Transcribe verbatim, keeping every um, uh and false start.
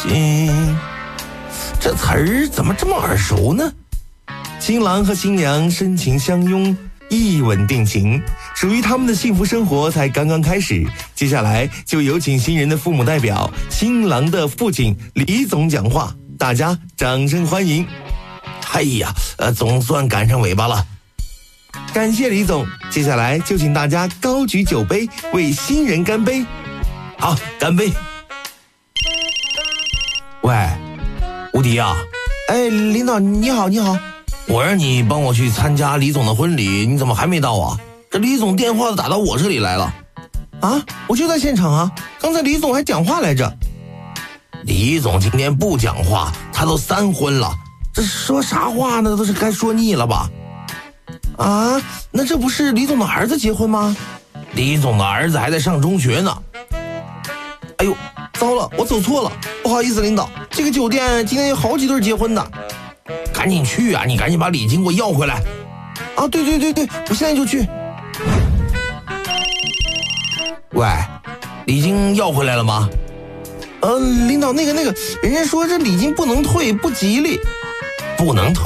心，这词儿怎么这么耳熟呢？新郎和新娘深情相拥，一吻定情，属于他们的幸福生活才刚刚开始。接下来就有请新人的父母代表新郎的父亲李总讲话，大家掌声欢迎。哎呀，呃，总算赶上尾巴了。感谢李总，接下来就请大家高举酒杯，为新人干杯。好，干杯。喂，吴迪啊， 哎，领导你好，你好。 我让你帮我去参加李总的婚礼，你怎么还没到啊？这李总电话打到我这里来了。 啊，我就在现场啊，刚才李总还讲话来着。 李总今天不讲话，他都三婚了，这说啥话呢？都是该说腻了吧？ 啊，那这不是李总的儿子结婚吗？ 李总的儿子还在上中学呢。 哎呦，糟了，我走错了，不好意思，领导，这个酒店今天有好几对结婚的。 赶紧去啊！你赶紧把礼金给我要回来。 啊，对对对对，我现在就去。 喂，礼金要回来了吗？ 呃，领导，那个那个，人家说这礼金不能退，不吉利。 不能退。